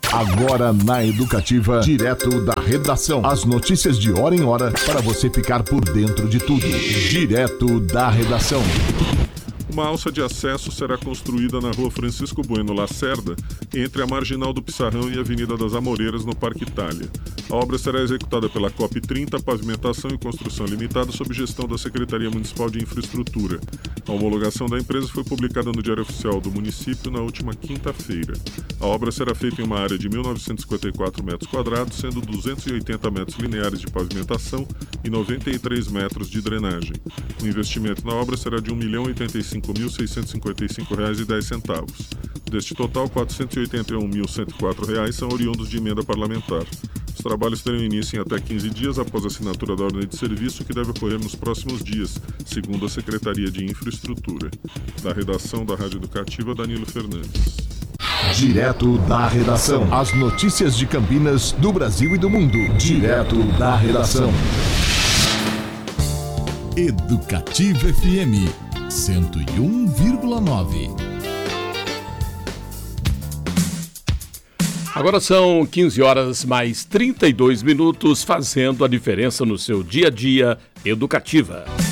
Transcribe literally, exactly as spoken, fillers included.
Agora na Educativa, direto da redação. As notícias de hora em hora para você ficar por dentro de tudo. Direto da redação. Uma alça de acesso será construída na rua Francisco Bueno Lacerda, entre a Marginal do Pissarrão e a Avenida das Amoreiras, no Parque Itália. A obra será executada pela C O P trinta, Pavimentação e Construção Limitada, sob gestão da Secretaria Municipal de Infraestrutura. A homologação da empresa foi publicada no Diário Oficial do município na última quinta-feira. A obra será feita em uma área de mil novecentos e cinquenta e quatro metros quadrados, sendo duzentos e oitenta metros lineares de pavimentação e noventa e três metros de drenagem. O investimento na obra será de um milhão oitenta e cinco mil seiscentos e cinquenta e cinco reais e dez centavos. Deste total, quatrocentos e oitenta e um mil cento e quatro reais são oriundos de emenda parlamentar. Os trabalhos terão início em até quinze dias após a assinatura da ordem de serviço, que deve ocorrer nos próximos dias, segundo a Secretaria de Infraestrutura. Da redação da Rádio Educativa, Danilo Fernandes. Direto da redação. As notícias de Campinas, do Brasil e do mundo. Direto da redação. Educativa F M cento e um vírgula nove. Agora são quinze horas mais trinta e dois minutos, fazendo a diferença no seu dia a dia. Educativa.